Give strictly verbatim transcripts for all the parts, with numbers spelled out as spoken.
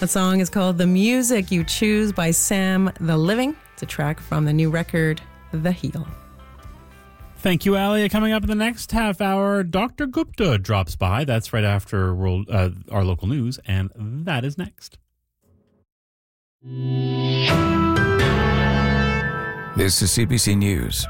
That song is called The Music You Choose by Sam the Living. It's a track from the new record, The Heel. Thank you, Alia. Coming up in the next half hour, Doctor Gupta drops by. That's right after world, uh, our local news, and that is next. This is C B C News.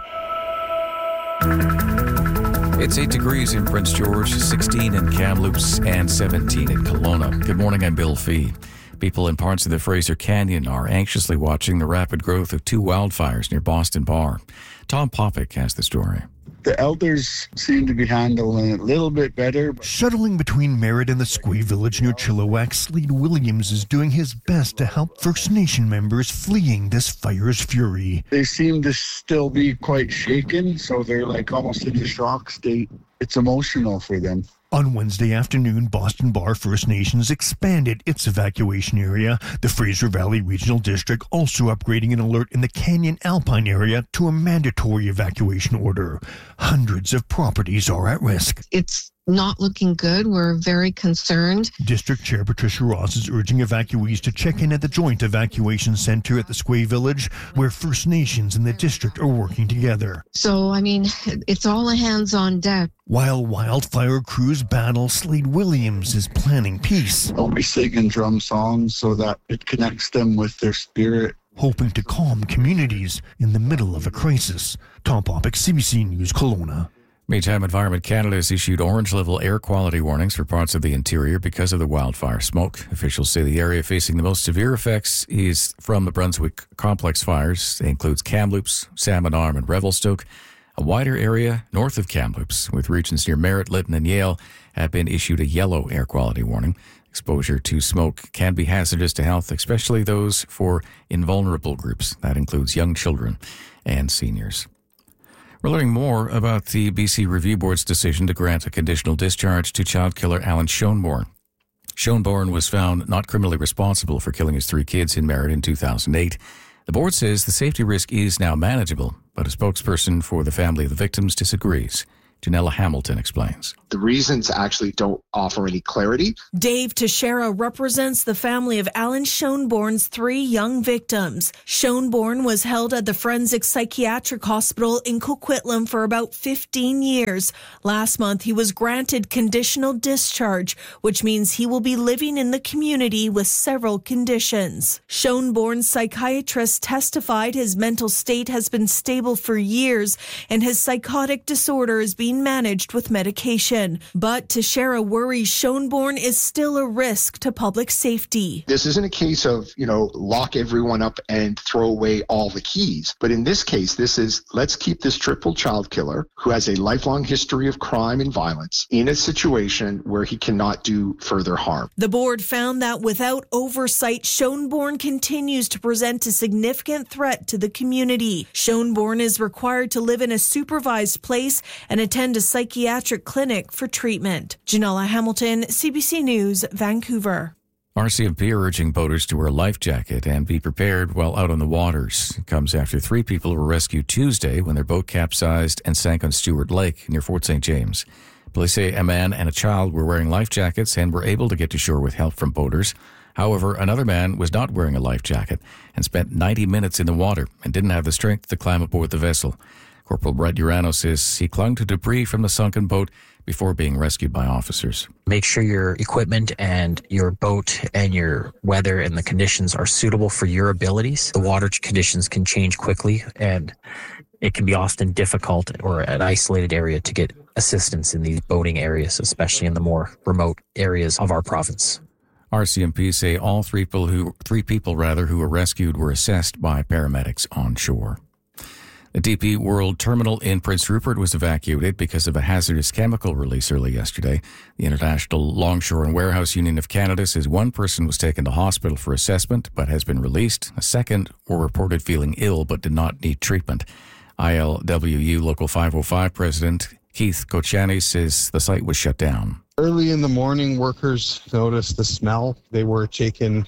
It's eight degrees in Prince George, sixteen in Kamloops, and seventeen in Kelowna. Good morning, I'm Bill Fee. People in parts of the Fraser Canyon are anxiously watching the rapid growth of two wildfires near Boston Bar. Tom Popick has the story. The elders seem to be handling it a little bit better. Shuttling between Merritt and the Squay village near Chilliwack, Slade Williams is doing his best to help First Nation members fleeing this fire's fury. They seem to still be quite shaken, so they're like almost in a shock state. It's emotional for them. On Wednesday afternoon, Boston Bar First Nations expanded its evacuation area. The Fraser Valley Regional District also upgrading an alert in the Canyon Alpine area to a mandatory evacuation order. Hundreds of properties are at risk. It's not looking good. We're very concerned. District Chair Patricia Ross is urging evacuees to check in at the Joint Evacuation Center at the Squay Village, where First Nations in the district are working together. So, I mean, it's all hands on deck. While wildfire crews battle, Slade Williams is planning peace. I'll be singing drum songs so that it connects them with their spirit. Hoping to calm communities in the middle of a crisis. Tom Popick, C B C News, Kelowna. Meantime, Environment Canada has issued orange-level air quality warnings for parts of the interior because of the wildfire smoke. Officials say the area facing the most severe effects is from the Brunswick complex fires. It includes Kamloops, Salmon Arm, and Revelstoke. A wider area north of Kamloops, with regions near Merritt, Lytton, and Yale, have been issued a yellow air quality warning. Exposure to smoke can be hazardous to health, especially those for invulnerable groups. That includes young children and seniors. We're learning more about the B C Review Board's decision to grant a conditional discharge to child killer Alan Schoenborn. Schoenborn was found not criminally responsible for killing his three kids in Merritt in two thousand eight. The board says the safety risk is now manageable, but a spokesperson for the family of the victims disagrees. Janella Hamilton explains. The reasons actually don't offer any clarity. Dave Teixeira represents the family of Alan Schoenborn's three young victims. Schoenborn was held at the Forensic Psychiatric Hospital in Coquitlam for about fifteen years. Last month, he was granted conditional discharge, which means he will be living in the community with several conditions. Schoenborn's psychiatrist testified his mental state has been stable for years and his psychotic disorder is being managed with medication. But Teixeira worries Schoenborn is still a risk to public safety. This isn't a case of, you know, lock everyone up and throw away all the keys. But in this case, this is, let's keep this triple child killer who has a lifelong history of crime and violence in a situation where he cannot do further harm. The board found that without oversight, Schoenborn continues to present a significant threat to the community. Schoenborn is required to live in a supervised place and attend a psychiatric clinic for treatment. Janella Hamilton, C B C News, Vancouver. R C M P are urging boaters to wear a life jacket and be prepared while out on the waters. It comes after three people were rescued Tuesday when their boat capsized and sank on Stewart Lake near Fort Saint James. Police say a man and a child were wearing life jackets and were able to get to shore with help from boaters. However, another man was not wearing a life jacket and spent ninety minutes in the water and didn't have the strength to climb aboard the vessel. Corporal Brett Urano says he clung to debris from the sunken boat before being rescued by officers. Make sure your equipment and your boat and your weather and the conditions are suitable for your abilities. The water conditions can change quickly, and it can be often difficult or an isolated area to get assistance in these boating areas, especially in the more remote areas of our province. R C M P say all three people who, three people rather, who were rescued were assessed by paramedics on shore. The D P World Terminal in Prince Rupert was evacuated because of a hazardous chemical release early yesterday. The International Longshore and Warehouse Union of Canada says one person was taken to hospital for assessment but has been released. A second were reported feeling ill but did not need treatment. I L W U Local five oh five President Keith Kochani says the site was shut down. Early in the morning, workers noticed the smell. They were taken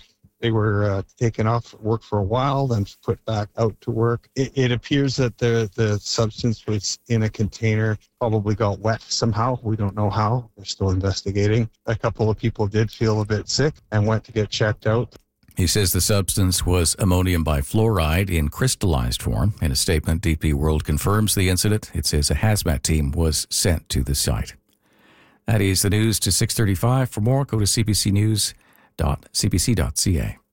They were uh, taken off work for a while, then put back out to work. It, it appears that the, the substance was in a container, probably got wet somehow. We don't know how. They're still investigating. A couple of people did feel a bit sick and went to get checked out. He says the substance was ammonium bifluoride in crystallized form. In a statement, D P World confirms the incident. It says a hazmat team was sent to the site. That is the news to six thirty-five. For more, go to c b c news dot c b c dot c a.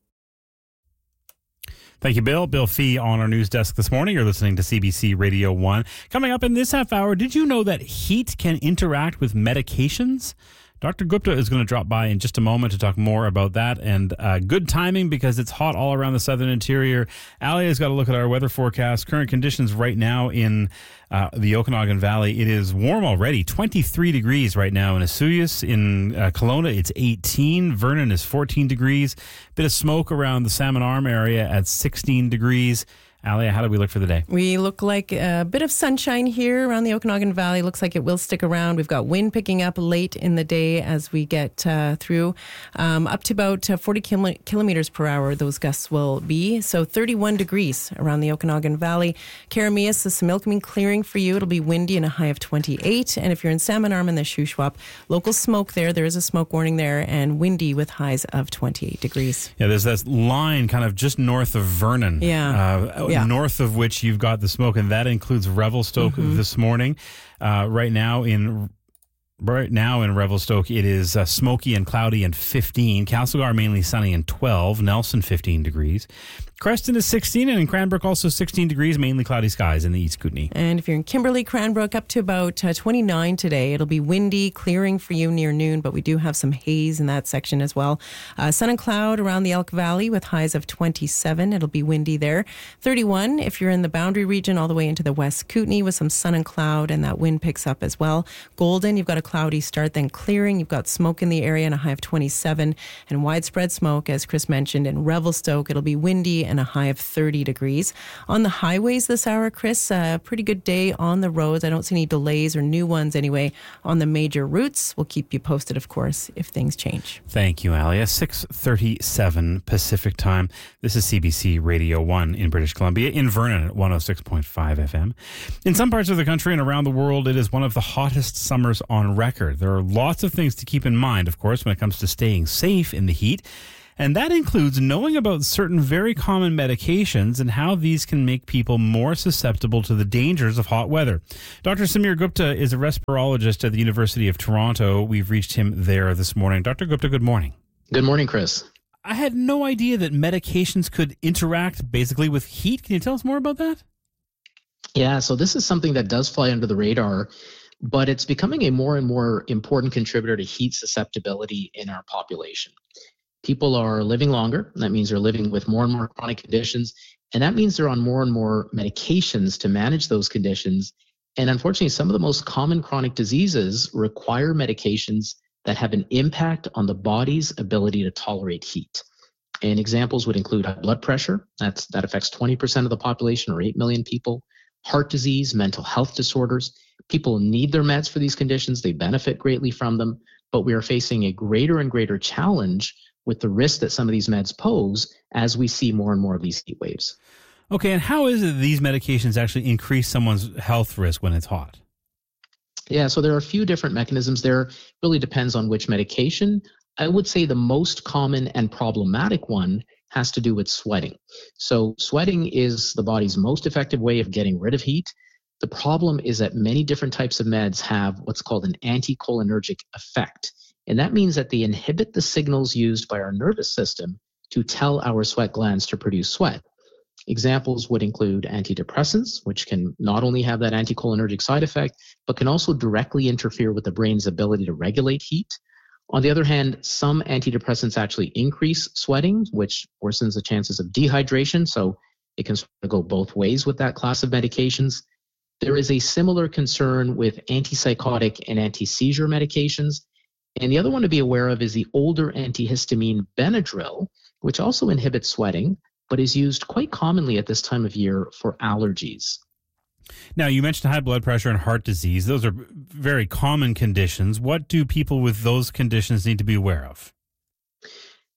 Thank you, Bill. Bill Fee on our news desk this morning. You're listening to C B C Radio one. Coming up in this half hour, did you know that heat can interact with medications? Doctor Gupta is going to drop by in just a moment to talk more about that, and uh, good timing because it's hot all around the southern interior. Ali has got a look at our weather forecast. Current conditions right now in uh, the Okanagan Valley. It is warm already, twenty-three degrees right now in Osoyoos. In uh, Kelowna, it's eighteen. Vernon is fourteen degrees. Bit of smoke around the Salmon Arm area at sixteen degrees. Alia, how do we look for the day? We look like a bit of sunshine here around the Okanagan Valley. Looks like it will stick around. We've got wind picking up late in the day as we get uh, through. Um, up to about uh, forty kil- kilometers per hour, those gusts will be. So thirty-one degrees around the Okanagan Valley. Karameas, the Similkameen clearing for you. It'll be windy and a high of twenty-eight. And if you're in Salmon Arm and the Shuswap, local smoke there. There is a smoke warning there, and windy with highs of twenty-eight degrees. Yeah, there's that line kind of just north of Vernon. Yeah. Uh, Yeah. North of which you've got the smoke, and that includes Revelstoke mm-hmm. this morning. Uh, right now in right now in Revelstoke, it is uh, smoky and cloudy and fifteen. Castlegar mainly sunny and twelve. Nelson fifteen degrees. Creston is sixteen, and in Cranbrook also sixteen degrees, mainly cloudy skies in the East Kootenay. And if you're in Kimberley, Cranbrook, up to about uh, twenty-nine today. It'll be windy, clearing for you near noon, but we do have some haze in that section as well. Uh, sun and cloud around the Elk Valley with highs of twenty-seven. It'll be windy there. thirty-one if you're in the Boundary region all the way into the West Kootenay with some sun and cloud, and that wind picks up as well. Golden, you've got a cloudy start, then clearing. You've got smoke in the area and a high of twenty-seven. And widespread smoke, as Chris mentioned, in Revelstoke. It'll be windy and a high of thirty degrees. On the highways this hour, Chris, a uh, pretty good day on the roads. I don't see any delays or new ones anyway on the major routes. We'll keep you posted, of course, if things change. Thank you, Alia. six thirty-seven Pacific Time. This is C B C Radio one in British Columbia, in Vernon at one oh six point five F M. In some parts of the country and around the world, it is one of the hottest summers on record. There are lots of things to keep in mind, of course, when it comes to staying safe in the heat. And that includes knowing about certain very common medications and how these can make people more susceptible to the dangers of hot weather. Doctor Samir Gupta is a respirologist at the University of Toronto. We've reached him there this morning. Doctor Gupta, good morning. Good morning, Chris. I had no idea that medications could interact basically with heat. Can you tell us more about that? Yeah, so this is something that does fly under the radar, but it's becoming a more and more important contributor to heat susceptibility in our population. People are living longer. That means they're living with more and more chronic conditions. And that means they're on more and more medications to manage those conditions. And unfortunately, some of the most common chronic diseases require medications that have an impact on the body's ability to tolerate heat. And examples would include high blood pressure. That's, that affects twenty percent of the population, or eight million people. Heart disease, mental health disorders. People need their meds for these conditions. They benefit greatly from them. But we are facing a greater and greater challenge with the risk that some of these meds pose as we see more and more of these heat waves. Okay, and how is it that these medications actually increase someone's health risk when it's hot? Yeah, so there are a few different mechanisms there. It really depends on which medication. I would say the most common and problematic one has to do with sweating. So sweating is the body's most effective way of getting rid of heat. The problem is that many different types of meds have what's called an anticholinergic effect. And that means that they inhibit the signals used by our nervous system to tell our sweat glands to produce sweat. Examples would include antidepressants, which can not only have that anticholinergic side effect, but can also directly interfere with the brain's ability to regulate heat. On the other hand, some antidepressants actually increase sweating, which worsens the chances of dehydration. So it can sort of go both ways with that class of medications. There is a similar concern with antipsychotic and anti-seizure medications. And the other one to be aware of is the older antihistamine Benadryl, which also inhibits sweating, but is used quite commonly at this time of year for allergies. Now, you mentioned high blood pressure and heart disease. Those are very common conditions. What do people with those conditions need to be aware of?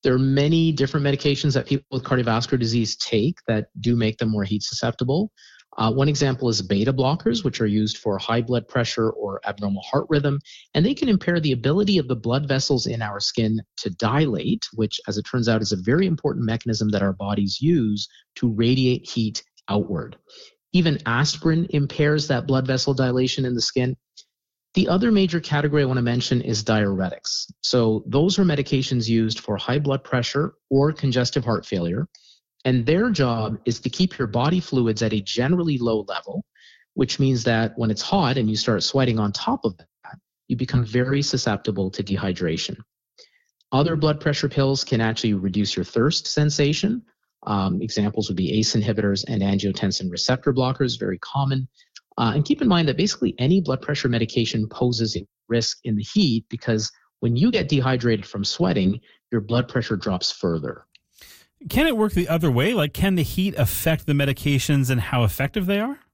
There are many different medications that people with cardiovascular disease take that do make them more heat susceptible. Uh, one example is beta blockers, which are used for high blood pressure or abnormal heart rhythm, and they can impair the ability of the blood vessels in our skin to dilate, which, as it turns out, is a very important mechanism that our bodies use to radiate heat outward. Even aspirin impairs that blood vessel dilation in the skin. The other major category I want to mention is diuretics. So those are medications used for high blood pressure or congestive heart failure. And their job is to keep your body fluids at a generally low level, which means that when it's hot and you start sweating on top of that, you become very susceptible to dehydration. Other blood pressure pills can actually reduce your thirst sensation. Um, examples would be A C E inhibitors and angiotensin receptor blockers, very common. Uh, and keep in mind that basically any blood pressure medication poses a risk in the heat because when you get dehydrated from sweating, your blood pressure drops further. Can it work the other way? Like, can the heat affect the medications and how effective they are?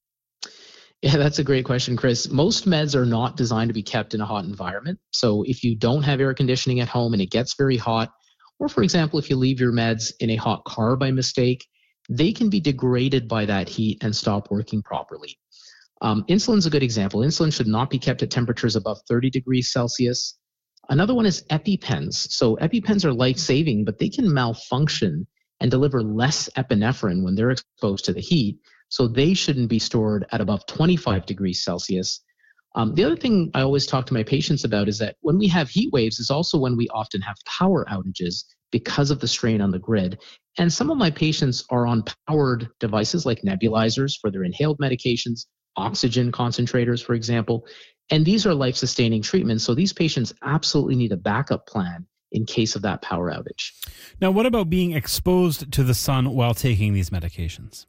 Yeah, that's a great question, Chris. Most meds are not designed to be kept in a hot environment. So if you don't have air conditioning at home and it gets very hot, or for example, if you leave your meds in a hot car by mistake, they can be degraded by that heat and stop working properly. Um, insulin's a good example. Insulin should not be kept at temperatures above thirty degrees Celsius. Another one is EpiPens. So EpiPens are life-saving, but they can malfunction and deliver less epinephrine when they're exposed to the heat. So they shouldn't be stored at above twenty-five degrees Celsius. Um, the other thing I always talk to my patients about is that when we have heat waves is also when we often have power outages because of the strain on the grid. And some of my patients are on powered devices like nebulizers for their inhaled medications, oxygen concentrators, for example. And these are life-sustaining treatments. So these patients absolutely need a backup plan in case of that power outage. Now, what about being exposed to the sun while taking these medications?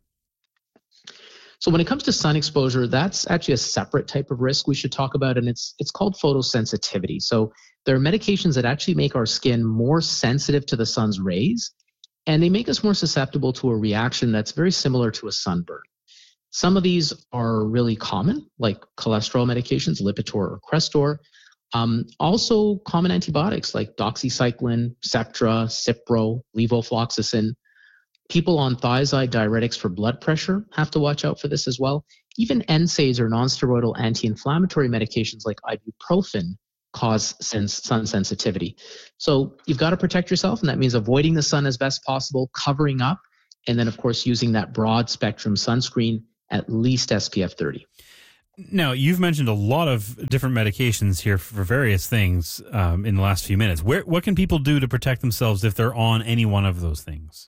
So when it comes to sun exposure, that's actually a separate type of risk we should talk about, and it's it's called photosensitivity. So there are medications that actually make our skin more sensitive to the sun's rays, and they make us more susceptible to a reaction that's very similar to a sunburn. Some of these are really common, like cholesterol medications, Lipitor or Crestor. Um, also common antibiotics like doxycycline, Septra, Cipro, levofloxacin. People on thiazide diuretics for blood pressure have to watch out for this as well. Even N SAIDs or nonsteroidal anti-inflammatory medications like ibuprofen cause sun sensitivity. So you've got to protect yourself, and that means avoiding the sun as best possible, covering up, and then, of course, using that broad spectrum sunscreen, at least S P F thirty. Now, you've mentioned a lot of different medications here for various things um, in the last few minutes. Where, what can people do to protect themselves if they're on any one of those things?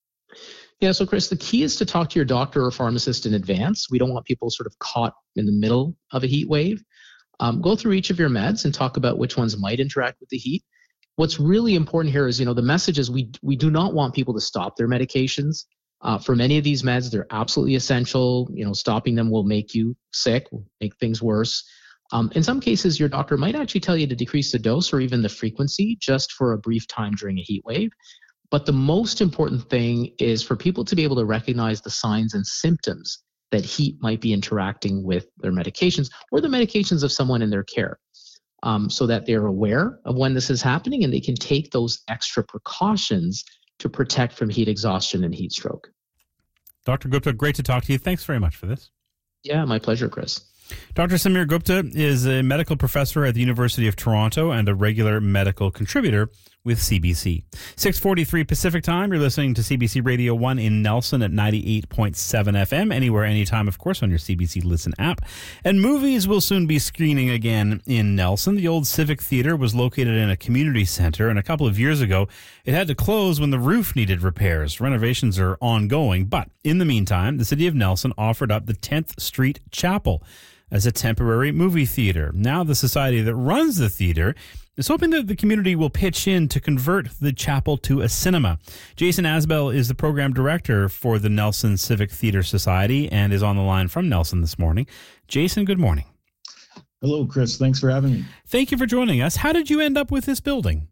Yeah, so Chris, the key is to talk to your doctor or pharmacist in advance. We don't want people sort of caught in the middle of a heat wave. Um, go through each of your meds and talk about which ones might interact with the heat. What's really important here is, you know, the message is we we do not want people to stop their medications. Uh, for many of these meds, they're absolutely essential. You know, stopping them will make you sick, will make things worse. Um, in some cases, your doctor might actually tell you to decrease the dose or even the frequency just for a brief time during a heat wave. But the most important thing is for people to be able to recognize the signs and symptoms that heat might be interacting with their medications or the medications of someone in their care, um, so that they're aware of when this is happening and they can take those extra precautions to protect from heat exhaustion and heat stroke. Doctor Gupta, great to talk to you. Thanks very much for this. Yeah, my pleasure, Chris. Doctor Samir Gupta is a medical professor at the University of Toronto and a regular medical contributor with C B C. six forty-three Pacific Time, you're listening to C B C Radio one in Nelson at ninety-eight point seven F M, anywhere, anytime, of course, on your C B C Listen app. And movies will soon be screening again in Nelson. The old Civic Theatre was located in a community center, and a couple of years ago, it had to close when the roof needed repairs. Renovations are ongoing, but in the meantime, the city of Nelson offered up the tenth Street Chapel as a temporary movie theater. Now the society that runs the theater is hoping that the community will pitch in to convert the chapel to a cinema. Jason Asbell is the program director for the Nelson Civic Theatre Society and is on the line from Nelson this morning. Jason, good morning. Hello, Chris. Thanks for having me. Thank you for joining us. How did you end up with this building?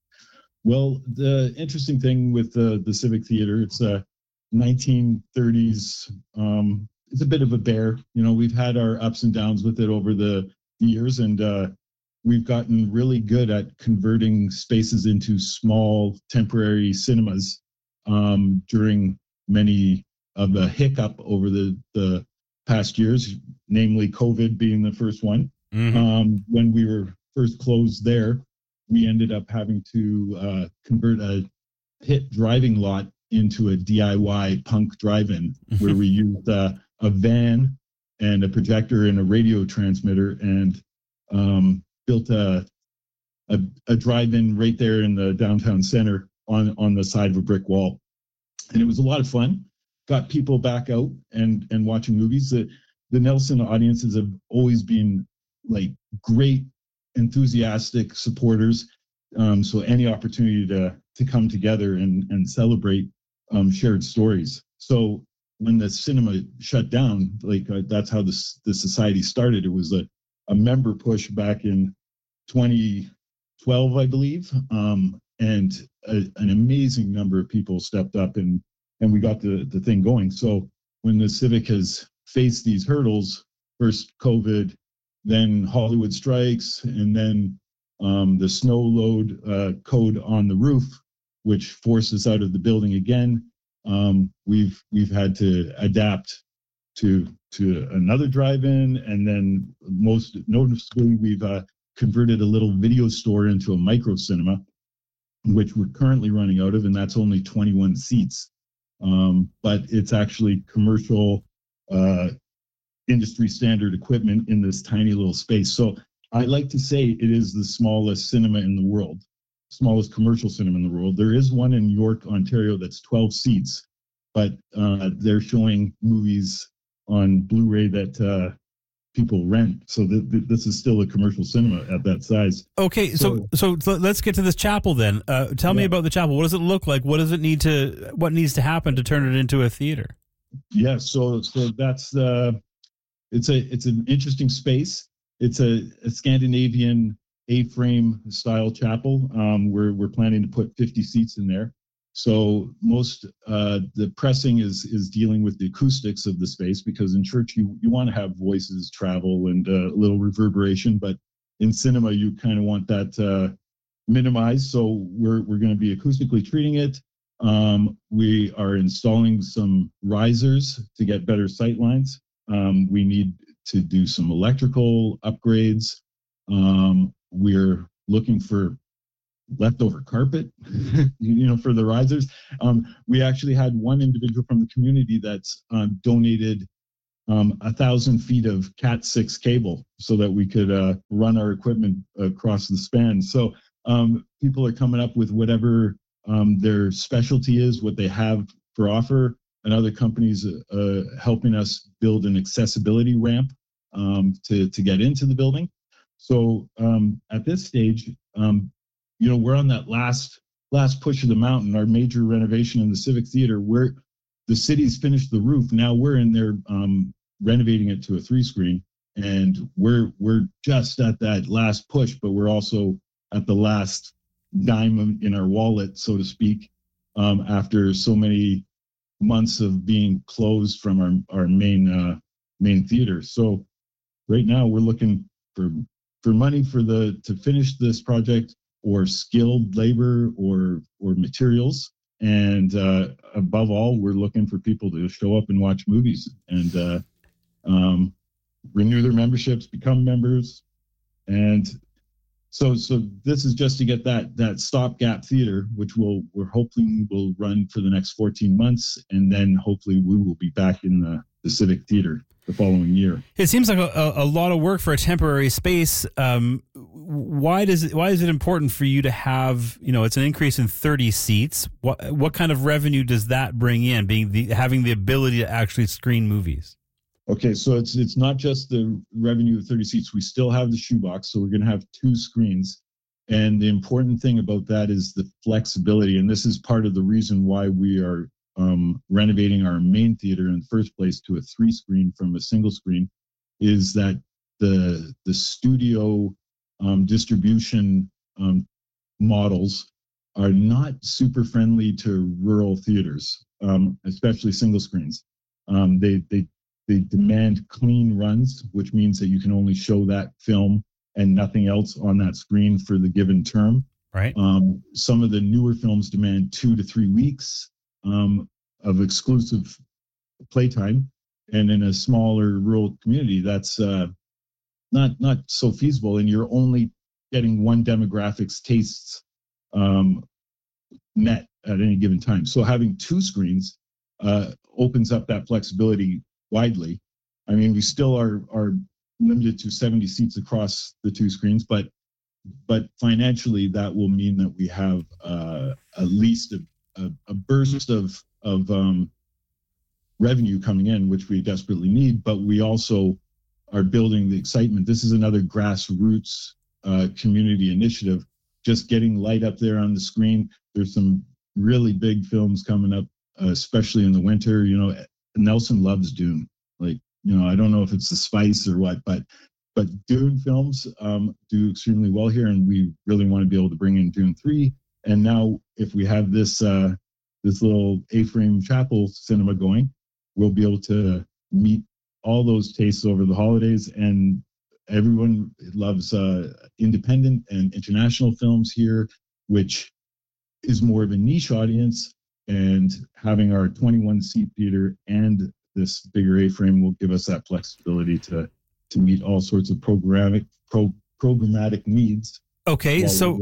Well, the interesting thing with the, the Civic Theater, it's a nineteen thirties, um, it's a bit of a bear. You know, we've had our ups and downs with it over the years, and uh, we've gotten really good at converting spaces into small temporary cinemas um, during many of the hiccup over the, the past years, namely COVID being the first one. Mm-hmm. Um, when we were first closed there, we ended up having to uh, convert a pit driving lot into a D I Y punk drive-in where we used uh, a van and a projector and a radio transmitter and um, built a, a a drive-in right there in the downtown center on, on the side of a brick wall. And it was a lot of fun. Got people back out and, and watching movies. The, the Nelson audiences have always been like great, enthusiastic supporters. Um, so any opportunity to to come together and, and celebrate um, shared stories. So when the cinema shut down, like uh, that's how this the society started. It was a, a member push back in twenty twelve, I believe, um, and a, an amazing number of people stepped up and and we got the the thing going. So when the Civic has faced these hurdles, first COVID, then Hollywood strikes, and then um, the snow load uh, code on the roof, which forced us out of the building again. Um, we've we've had to adapt to to another drive-in, and then most noticeably, we've uh, converted a little video store into a micro cinema, which we're currently running out of, and that's only twenty-one seats. Um, but it's actually commercial, uh, industry standard equipment in this tiny little space. So I like to say it is the smallest cinema in the world, smallest commercial cinema in the world. There is one in York, Ontario that's twelve seats, but uh, they're showing movies on Blu-ray that uh, people rent. So th- th- this is still a commercial cinema at that size. Okay, so so, so let's get to this chapel then. Uh, tell yeah. me about the chapel. What does it look like? What does it need to? What needs to happen to turn it into a theater? Yeah, so so that's uh, it's a it's an interesting space. It's a, a Scandinavian A-frame style chapel. Um, we're we're planning to put fifty seats in there. So most uh, the pressing is is dealing with the acoustics of the space, because in church you you want to have voices travel and uh, a little reverberation, but in cinema you kind of want that uh, minimized. So we're we're going to be acoustically treating it. Um, we are installing some risers to get better sight lines. Um, we need to do some electrical upgrades. Um, we're looking for leftover carpet, you know, for the risers. Um, we actually had one individual from the community that's uh, donated um, a thousand feet of Cat six cable so that we could uh, run our equipment across the span. So um, people are coming up with whatever um, their specialty is, what they have for offer, and other companies uh, helping us build an accessibility ramp um, to, to get into the building. So um, at this stage, um, you know, we're on that last last push of the mountain, our major renovation in the Civic Theater, where the city's finished the roof. Now we're in there um, renovating it to a three screen, and we're we're just at that last push, but we're also at the last dime in our wallet, so to speak, um, after so many months of being closed from our, our main uh, main theater. So right now we're looking for for money for the to finish this project, or skilled labor, or or materials, and uh, above all, we're looking for people to show up and watch movies and uh, um, renew their memberships, become members, and so so this is just to get that that stopgap theater, which will we're hoping will run for the next fourteen months, and then hopefully we will be back in the, the Civic Theater the following year. It seems like a, a lot of work for a temporary space. Um, why does it, why is it important for you to have, you know, it's an increase in thirty seats? What what kind of revenue does that bring in, being the having the ability to actually screen movies? Okay, so it's it's not just the revenue of thirty seats. We still have the shoebox, so we're going to have two screens. And the important thing about that is the flexibility. And this is part of the reason why we are um, renovating our main theater in the first place to a three screen from a single screen, is that the the studio um, distribution um, models are not super friendly to rural theaters, um, especially single screens. Um, they they They demand clean runs, which means that you can only show that film and nothing else on that screen for the given term. Right. Um, some of the newer films demand two to three weeks um, of exclusive playtime, and in a smaller rural community, that's uh, not not so feasible. And you're only getting one demographic's tastes um, met at any given time. So having two screens uh, opens up that flexibility widely. I mean, we still are are limited to seventy seats across the two screens, but but financially that will mean that we have uh, at least a, a, a burst of of um, revenue coming in, which we desperately need. But we also are building the excitement. This is another grassroots uh, community initiative. Just getting light up there on the screen. There's some really big films coming up, uh, especially in the winter. You know, Nelson loves Dune. Like, you know, I don't know if it's the spice or what, but but Dune films um, do extremely well here, and we really want to be able to bring in Dune three. And now, if we have this uh, this little A-frame chapel cinema going, we'll be able to meet all those tastes over the holidays. And everyone loves uh, independent and international films here, which is more of a niche audience. And having our twenty-one seat theater and this bigger A-frame will give us that flexibility to to meet all sorts of programmatic pro, programmatic needs. Okay, so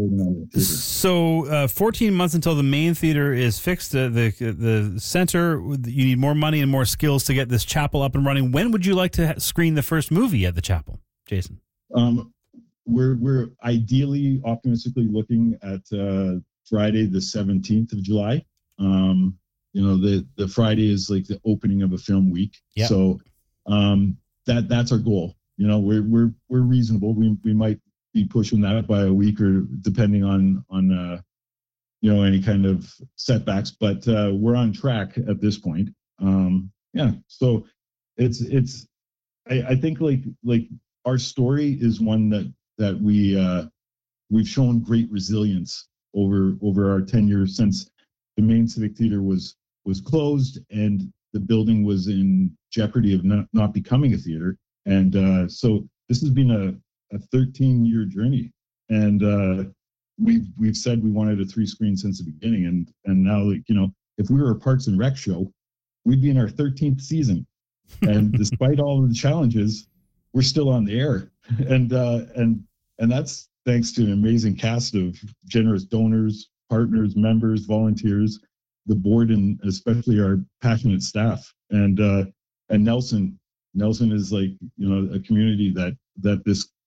so uh, fourteen months until the main theater is fixed. Uh, the the center, you need more money and more skills to get this chapel up and running. When would you like to screen the first movie at the chapel, Jason? Um, we're we're ideally optimistically looking at uh, Friday the seventeenth of July. Um, you know, the the Friday is like the opening of a film week. Yep. So um, that that's our goal. You know, we're we're we're reasonable. We we might be pushing that by a week or depending on on uh, you know, any kind of setbacks, but uh, we're on track at this point. Um, yeah, so it's it's I, I think like like our story is one that that we uh, we've shown great resilience over over our tenure since the main Civic Theater was was closed and the building was in jeopardy of not, not becoming a theater. And uh, so this has been a, a thirteen year journey. And uh, we've we've said we wanted a three screen since the beginning. And and now, like, you know, if we were a Parks and Rec show, we'd be in our thirteenth season. And despite all of the challenges, we're still on the air. And uh, and and that's thanks to an amazing cast of generous donors, partners, members, volunteers, the board, and especially our passionate staff. And uh, and Nelson, Nelson is like, you know, a community that that this